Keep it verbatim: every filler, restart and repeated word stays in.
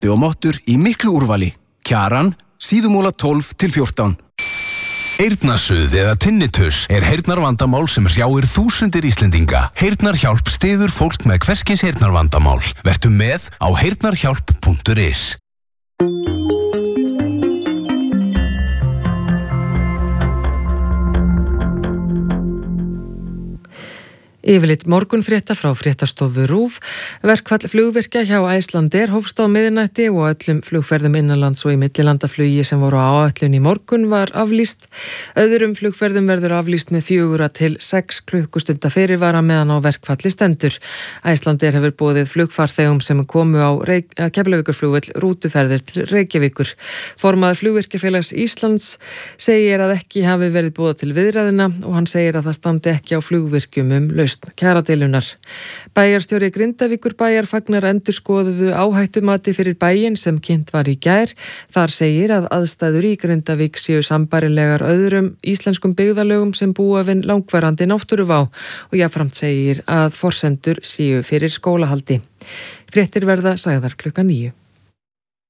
og mottur í miklu úrvali. Kjaran, síðumúla tólf til fjórtán. Eyrnasuð eða tinnitus er heyrnarvandamál sem hrjáir þúsundir Íslendinga. Heyrnarhjálp styður fólk með hverskis heyrnarvandamál. Vertu með á heyrnarhjálp punktur is. Yfirlit morgunfrétta frá fréttastofu RÚV. Verkfall flugvirkja hjá Icelandair hófst á miðnætti og öllum flugferðum innanlands og í millilandaflugi sem voru á áætlun í morgun var aflýst. Öðrum flugferðum verður aflýst með fjögurra til sex klukkustunda fyrirvara meðan á verkfalli stendur. Icelandair hefur boðið flugfarþegum sem komu á Reik- Keflavíkurflugvöll rútuferðir til Reykjavíkur. Formaður Flugvirkjafélags Íslands segir að ekki hafi verið boðað til viðræðina og hann segir að það standi ekki á flugvirkjum um lausn kjaradeilunar. Bæjarstjóri Grindavíkur bæjar fagnar endurskoðuðu áhættumati fyrir bæinn sem kynnt var í gær. Þar segir að aðstæður í Grindavík séu sambærilegar öðrum íslenskum byggðarlögum sem búa við langvarandi náttúruvá og jafnframt segir að forsendur séu fyrir skólahaldi. Fréttir verða sagðar klukkan níu.